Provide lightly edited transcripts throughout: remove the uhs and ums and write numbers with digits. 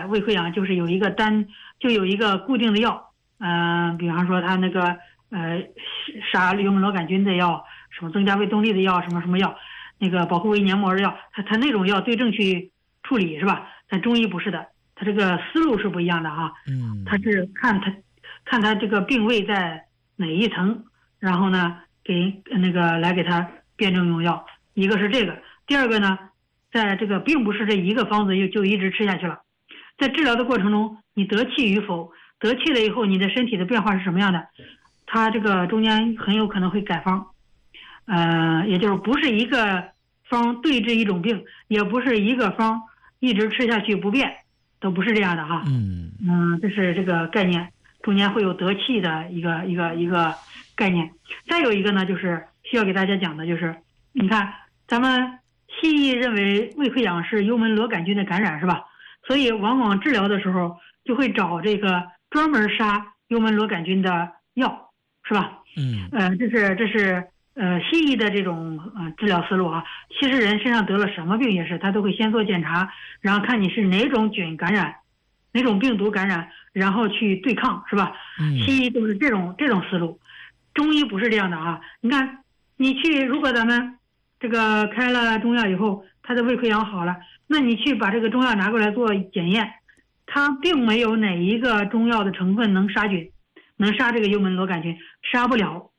胃溃疡就是有一个固定的药，比方说他那个杀幽门螺杆菌的药，什么增加胃动力的药，什么什么药，那个保护胃黏膜的药，他那种药对症去处理是吧？但中医不是的，他这个思路是不一样的哈。他是看他这个病位在哪一层，然后呢来给他辩证用药。一个是这个，第二个呢，在这个并不是这一个方子就一直吃下去了，在治疗的过程中，你得气与否，得气了以后，你的身体的变化是什么样的？它这个中间很有可能会改方，也就是不是一个方对治一种病，也不是一个方一直吃下去不变，都不是这样的哈。这是这个概念，中间会有得气的一个概念。再有一个呢，就是需要给大家讲的，就是你看咱们西医认为胃溃疡是幽门螺杆菌的感染是吧？所以往往治疗的时候就会找这个专门杀幽门螺杆菌的药是吧？这是西医的这种治疗思路啊。其实人身上得了什么病也是，他都会先做检查，然后看你是哪种菌感染，哪种病毒感染，然后去对抗是吧？西医都是这种思路，中医不是这样的啊。你看如果咱们这个开了中药以后，他的胃溃疡好了，那你去把这个中药拿过来做检验，它并没有哪一个中药的成分能杀菌，能杀这个幽门螺杆菌，杀不了。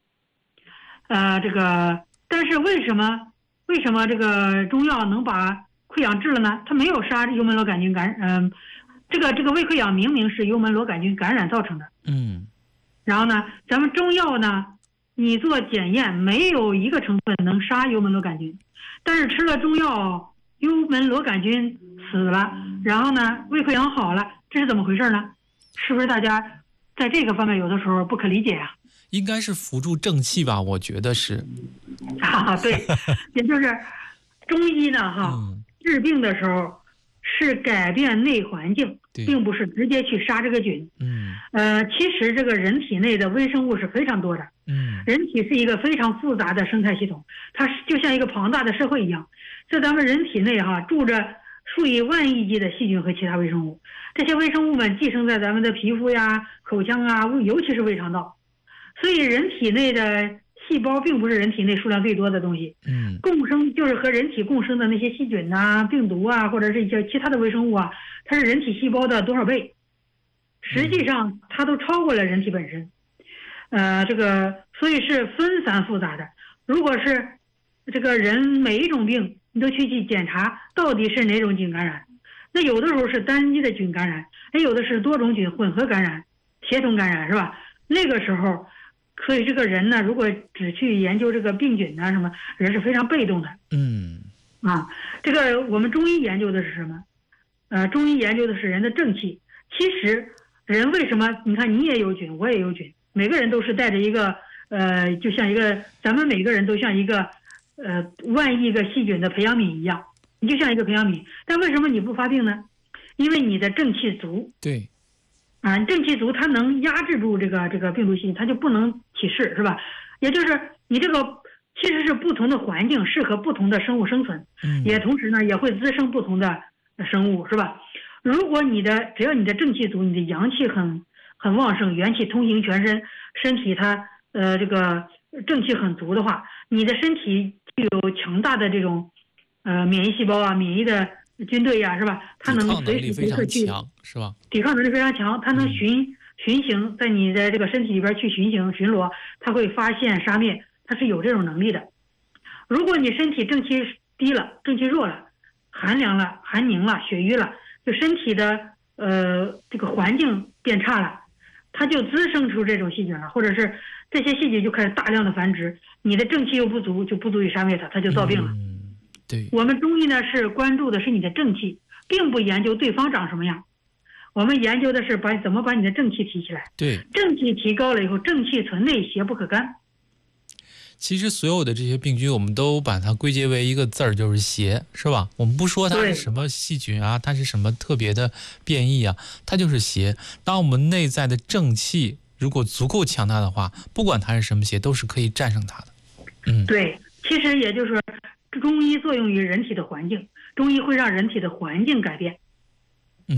但是为什么这个中药能把溃疡治了呢？它没有杀幽门螺杆菌这个胃溃疡明明是幽门螺杆菌感染造成的。然后呢，咱们中药呢，你做检验没有一个成分能杀幽门螺杆菌，但是吃了中药，幽门螺杆菌死了，然后呢，胃溃疡好了，这是怎么回事呢？是不是大家在这个方面有的时候不可理解呀？ 应该是辅助正气吧，我觉得是。 对，也就是中医呢治病的时候是改变内环境，并不是直接去杀这个菌。其实这个人体内的微生物是非常多的。人体是一个非常复杂的生态系统，它就像一个庞大的社会一样，在咱们人体内住着数以万亿计的细菌和其他微生物，这些微生物们寄生在咱们的皮肤呀、口腔啊，尤其是胃肠道。所以人体内的细胞并不是人体内数量最多的东西，共生就是和人体共生的那些细菌啊、病毒啊，或者是一些其他的微生物啊，它是人体细胞的多少倍？实际上它都超过了人体本身。所以是分散复杂的。如果是这个人每一种病你都去检查到底是哪种菌感染，那有的时候是单一的菌感染，有的是多种菌混合感染、协同感染是吧？那个时候，所以这个人呢，如果只去研究这个病菌啊什么，人是非常被动的。这个我们中医研究的是什么？中医研究的是人的正气。其实人为什么？你看你也有菌，我也有菌，每个人都是带着一个就像一个咱们每个人都像一个万亿个细菌的培养皿一样，你就像一个培养皿。但为什么你不发病呢？因为你的正气足。 对。 正气足，它能压制住这个病毒细菌，它就不能起事，是吧？也就是你这个其实是不同的环境适合不同的生物生存，也同时呢也会滋生不同的生物，是吧？如果只要你的正气足，你的阳气很旺盛，元气通行全身，身体它这个正气很足的话，你的身体具有强大的这种免疫细胞啊、免疫的军队呀，是吧？它能随时随刻去是吧？ 抵抗能力非常强，它能巡行在你的这个身体里边去巡逻，它会发现杀灭，它是有这种能力的。如果你身体正气低了、正气弱了、寒凉了、寒凝了、血瘀了，就身体的这个环境变差了，它就滋生出这种细菌了，或者是这些细菌就开始大量的繁殖，你的正气又不足，就不足以杀灭它，它就造病了。 对， 我们中医呢是关注的是你的正气，并不研究对方长什么样，我们研究的是怎么把你的正气提起来。 对， 正气提高了以后，正气存内，邪不可干。 其实所有的这些病菌，我们都把它归结为一个字儿，就是邪，是吧？我们不说它是什么细菌啊，它是什么特别的变异啊，它就是邪。当我们内在的正气如果足够强大的话，不管它是什么邪，都是可以战胜它的。 对，其实也就是说中医作用于人体的环境，中医会让人体的环境改变。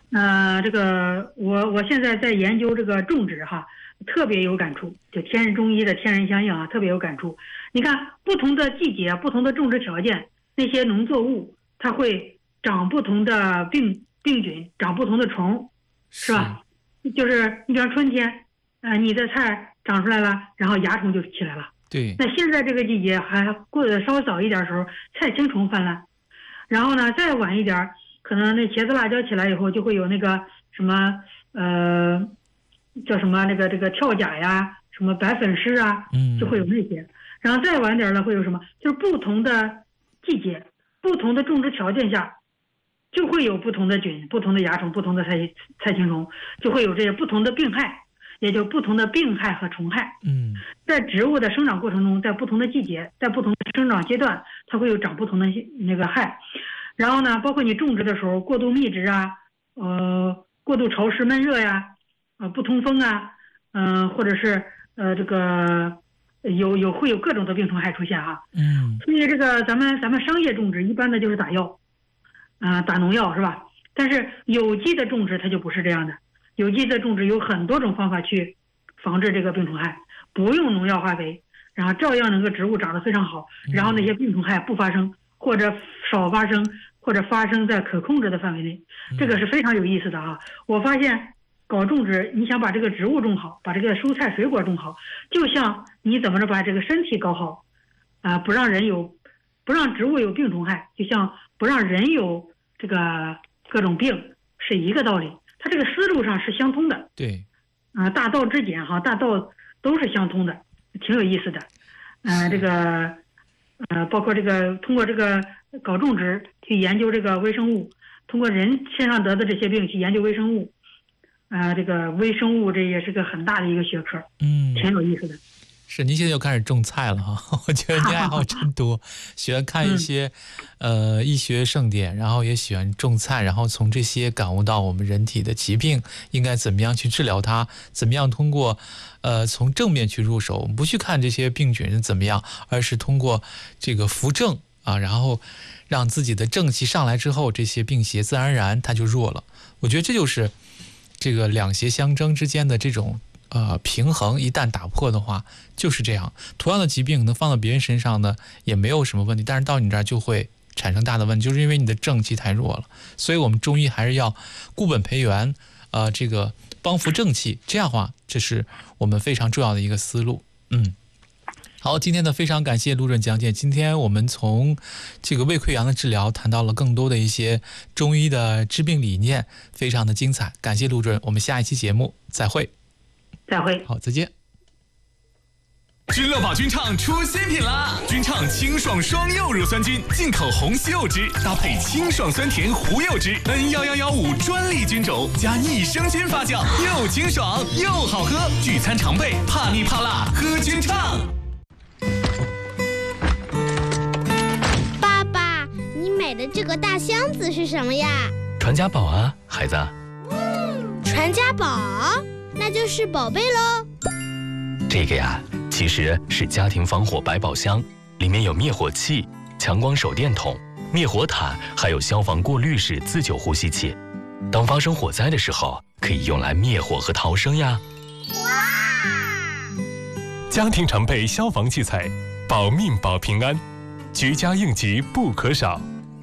这个我现在在研究这个种植哈，特别有感触，就天人中医的天人相应啊，特别有感触。你看不同的季节、不同的种植条件，那些农作物它会长不同的病菌，长不同的虫，是吧？就是你比方春天，你的菜长出来了，然后蚜虫就起来了。 对。 那现在这个季节还过得稍早一点的时候，菜青虫泛滥，然后呢再晚一点，可能那茄子辣椒起来以后就会有那个什么叫什么这个跳甲呀，什么白粉虱啊，就会有那些。然后再晚点了会有什么？就是不同的季节、不同的种植条件下，就会有不同的菌、不同的蚜虫、不同的菜青虫，就会有这些不同的病害，也就不同的病害和虫害。在植物的生长过程中，在不同的季节，在不同的生长阶段，它会有长不同的那个害。然后呢，包括你种植的时候，过度密植啊，过度潮湿闷热呀，不通风啊，或者是这个会有各种的病虫害出现哈。所以这个咱们商业种植一般的就是打药，打农药是吧？但是有机的种植它就不是这样的，有机的种植有很多种方法去防治这个病虫害，不用农药化肥，然后照样能够植物长得非常好，然后那些病虫害不发生，或者少发生，或者发生在可控制的范围内，这个是非常有意思的啊！我发现搞种植，你想把这个植物种好，把这个蔬菜水果种好，就像你怎么着把这个身体搞好，不让植物有病虫害，就像不让人有这个各种病是一个道理，它这个思路上是相通的。 对， 大道至简哈，大道都是相通的，挺有意思的。这个包括这个通过这个搞种植去研究这个微生物，通过人身上得的这些病去研究微生物，这个微生物这也是个很大的一个学科，挺有意思的。 是，您现在又开始种菜了哈，我觉得您爱好真多，喜欢看一些医学盛典，然后也喜欢种菜，然后从这些感悟到我们人体的疾病应该怎么样去治疗它，怎么样通过从正面去入手，我们不去看这些病菌是怎么样，而是通过这个扶正啊，然后让自己的正气上来之后，这些病邪自然而然它就弱了。我觉得这就是这个两邪相争之间的这种平衡，一旦打破的话就是这样，同样的疾病能放到别人身上呢也没有什么问题，但是到你这儿就会产生大的问题，就是因为你的正气太弱了。所以我们中医还是要固本培元，这个帮扶正气，这样的话这是我们非常重要的一个思路。好，今天呢非常感谢陆准讲解。今天我们从这个胃溃疡的治疗谈到了更多的一些中医的治病理念，非常的精彩。感谢陆准，我们下一期节目再会。 再会。 好，再见。 君乐宝菌畅出新品啦！菌畅清爽双柚乳酸菌，进口红西柚汁搭配清爽酸甜胡柚汁 ，N11115专利菌种加益生菌发酵，又清爽又好喝。聚餐常备，怕腻怕辣喝菌畅。 爸爸，你买的这个大箱子是什么呀？ 传家宝啊，孩子。 传家宝？那就是宝贝喽。 这个呀，其实是家庭防火百宝箱，里面有灭火器、强光手电筒、灭火毯，还有消防过滤式自救呼吸器。当发生火灾的时候，可以用来灭火和逃生呀。 哇！ 家庭常备消防器材，保命保平安，居家应急不可少。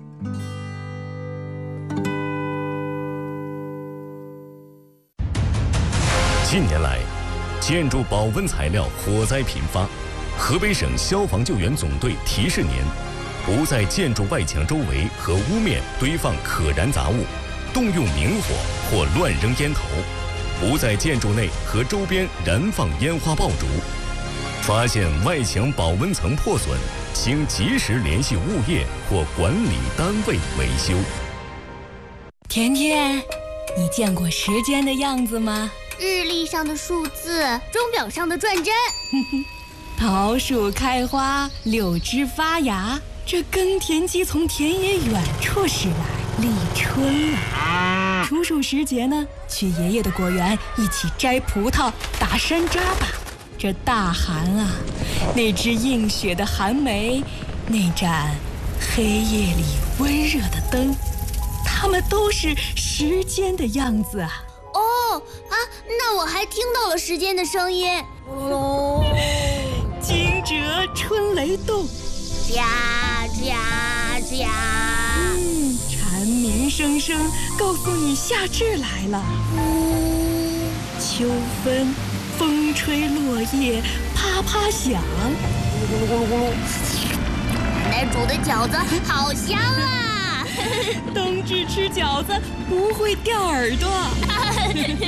近年来，建筑保温材料火灾频发，河北省消防救援总队提示您：不在建筑外墙周围和屋面堆放可燃杂物，动用明火或乱扔烟头；不在建筑内和周边燃放烟花爆竹。发现外墙保温层破损，请及时联系物业或管理单位维修。 甜甜，你见过时间的样子吗？ 日历上的数字，钟表上的转针。 桃树开花，柳枝发芽，这耕田机从田野远处驶来，立春了。处暑时节呢，去爷爷的果园一起摘葡萄、打山楂吧。这大寒啊，那只映雪的寒梅，那盏黑夜里温热的灯，它它们都是时间的样子啊。 哦啊，那我还听到了时间的声音。 惊蛰春雷动， 喳喳喳。 蝉鸣声声告诉你夏至来了。秋分，风吹落叶啪啪响。 奶奶煮的饺子好香啊！ 冬至吃饺子不会掉耳朵。